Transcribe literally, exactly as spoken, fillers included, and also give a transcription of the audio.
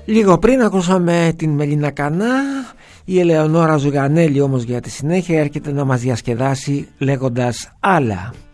Λίγο πριν ακούσαμε την Μελίνα Κανά, η Ελεονόρα Ζουγανέλη όμως για τη συνέχεια έρχεται να μας διασκεδάσει λέγοντας άλλα.